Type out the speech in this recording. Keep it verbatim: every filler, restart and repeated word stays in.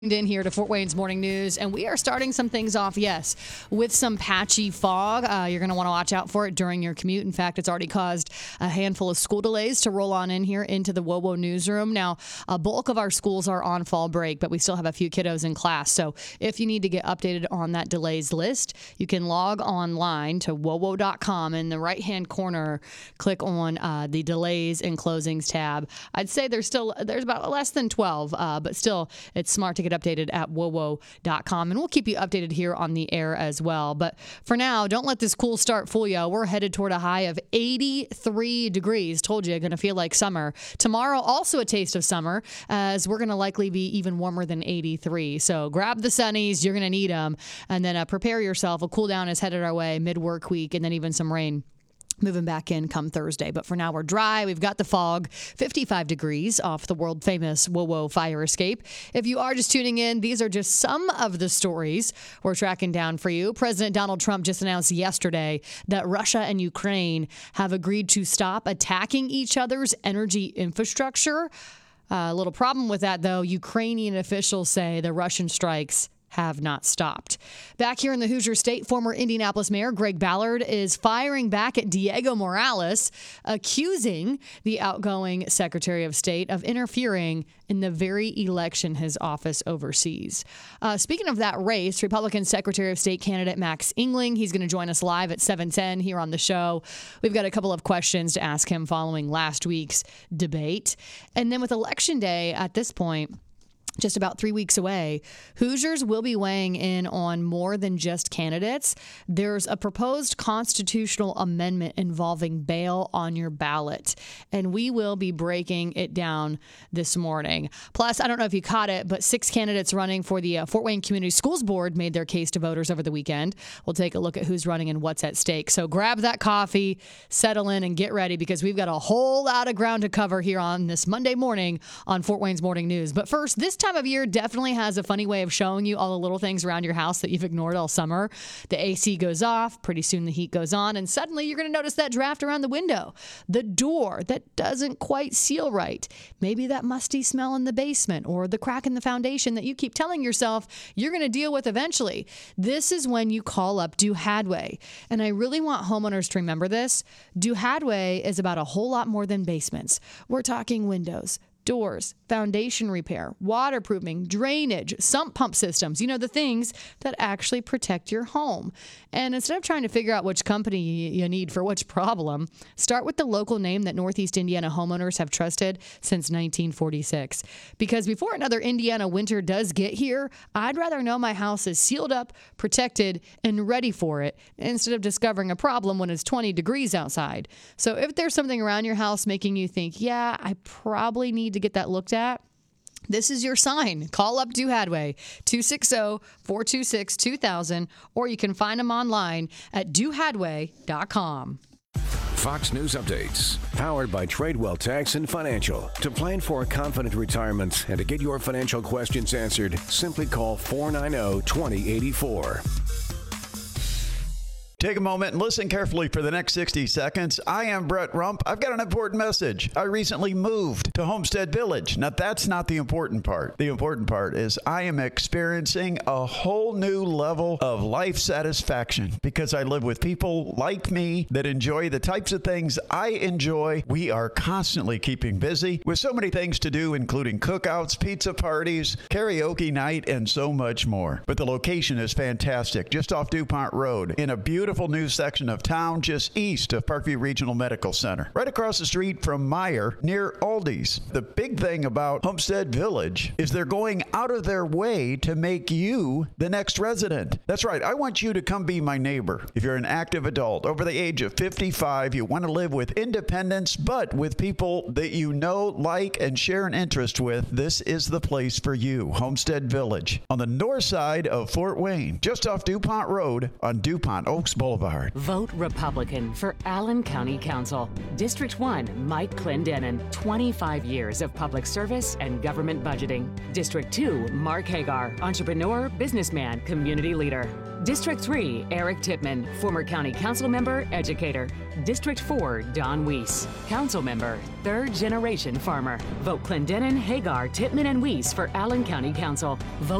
In here to Fort Wayne's Morning News, and we are starting some things off, yes, with some patchy fog. Uh, you're going to want to watch out for it during your commute. In fact, it's already caused a handful of school delays to roll on in here into the WOWO newsroom. Now, a bulk of our schools are on fall break, but we still have a few kiddos in class. So if you need to get updated on that delays list, you can log online to W O W O dot com. In the right-hand corner, click on uh, the delays and closings tab. I'd say there's still there's about less than twelve, uh, but still, it's smart to get updated at W O W O dot com, and we'll keep you updated here on the air as well. But for now, don't let this cool start fool you. We're headed toward a high of eighty-three degrees. Told you, going to feel like summer. Tomorrow, also a taste of summer, as we're going to likely be even warmer than eighty-three. So grab the sunnies. You're going to need them. And then uh, prepare yourself. A cool down is headed our way mid-work week, and then even some rain moving back in come Thursday. But for now, we're dry. We've got the fog, fifty-five degrees off the world-famous WOWO fire escape. If you are just tuning in, these are just some of the stories we're tracking down for you. President Donald Trump just announced yesterday that Russia and Ukraine have agreed to stop attacking each other's energy infrastructure. Uh, a little problem with that, though. Ukrainian officials say the Russian strikes have not stopped. Back here in the Hoosier State, former Indianapolis Mayor Greg Ballard is firing back at Diego Morales, accusing the outgoing Secretary of State of interfering in the very election his office oversees. Uh, speaking of that race, Republican Secretary of State candidate Max Engling, he's going to join us live at seven ten here on the show. We've got a couple of questions to ask him following last week's debate. And then with Election Day at this point, just about three weeks away, Hoosiers will be weighing in on more than just candidates. There's a proposed constitutional amendment involving bail on your ballot, and we will be breaking it down this morning. Plus, I don't know if you caught it, but six candidates running for the uh, Fort Wayne Community Schools Board made their case to voters over the weekend. We'll take a look at who's running and what's at stake. So grab that coffee, settle in, and get ready, because we've got a whole lot of ground to cover here on this Monday morning on Fort Wayne's Morning News. But first, this time of year definitely has a funny way of showing you all the little things around your house that you've ignored all summer. The A C goes off, pretty soon the heat goes on, and suddenly you're going to notice that draft around the window, the door that doesn't quite seal right, maybe that musty smell in the basement, or the crack in the foundation that you keep telling yourself you're going to deal with eventually. This is when you call up Do Hadway. And I really want homeowners to remember this. Do Hadway is about a whole lot more than basements. We're talking windows, doors, foundation repair, waterproofing, drainage, sump pump systems, you know, the things that actually protect your home. And instead of trying to figure out which company you need for which problem, start with the local name that Northeast Indiana homeowners have trusted since nineteen forty-six. Because before another Indiana winter does get here, I'd rather know my house is sealed up, protected, and ready for it, instead of discovering a problem when it's twenty degrees outside. So if there's something around your house making you think, yeah, I probably need to get that looked at, this is your sign. Call up Do Hadway, two six zero, four two six, two thousand, or you can find them online at do hadway dot com. Fox News Updates, powered by Tradewell Tax and Financial. To plan for a confident retirement and to get your financial questions answered, simply call four nine zero, two zero eight four. Take a moment and listen carefully for the next sixty seconds. I am Brett Rump. I've got an important message. I recently moved to Homestead Village. Now, that's not the important part. The important part is I am experiencing a whole new level of life satisfaction because I live with people like me that enjoy the types of things I enjoy. We are constantly keeping busy with so many things to do, including cookouts, pizza parties, karaoke night, and so much more. But the location is fantastic, just off DuPont Road in a beautiful Beautiful new section of town just east of Parkview Regional Medical Center. Right across the street from Meyer near Aldi's. The big thing about Homestead Village is they're going out of their way to make you the next resident. That's right. I want you to come be my neighbor. If you're an active adult over the age of fifty-five, you want to live with independence, but with people that you know, like, and share an interest with, this is the place for you. Homestead Village on the north side of Fort Wayne, just off DuPont Road on DuPont Oaks Boulevard. Vote Republican for Allen County Council. District one, Mike Clendenin, twenty-five years of public service and government budgeting. District two, Mark Hagar, entrepreneur, businessman, community leader. District three, Eric Tippman, former county council member, educator. District four, Don Weiss, council member, third generation farmer. Vote Clendenin, Hagar, Tippman, and Weiss for Allen County Council. Vote